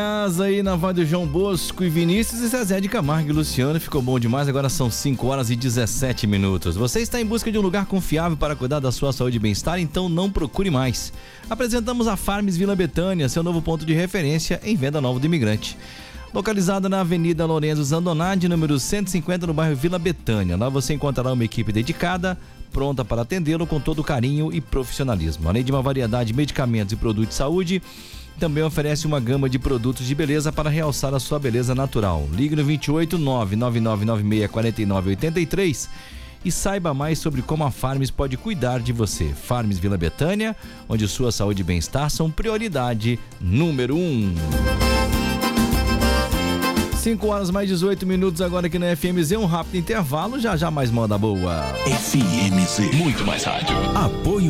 Aí na voz do João Bosco e Vinícius e Zezé de Camargo e Luciano, ficou bom demais. Agora são 5 horas e 17 minutos. Você está em busca de um lugar confiável para cuidar da sua saúde e bem-estar? Então não procure mais. Apresentamos a Farms Vila Betânia, seu novo ponto de referência em venda nova do imigrante. Localizada na Avenida Lorenzo Zandonade, número 150, no bairro Vila Betânia. Lá você encontrará uma equipe dedicada, pronta para atendê-lo com todo carinho e profissionalismo. Além de uma variedade de medicamentos e produtos de saúde, também oferece uma gama de produtos de beleza para realçar a sua beleza natural. Ligue no 28 99996 4983 e saiba mais sobre como a Farms pode cuidar de você. Farms Vila Betânia, onde sua saúde e bem-estar são prioridade número 1. 5 horas mais 18 minutos agora aqui na FMZ, um rápido intervalo, já mais moda boa. FMZ, muito mais rádio. Apoio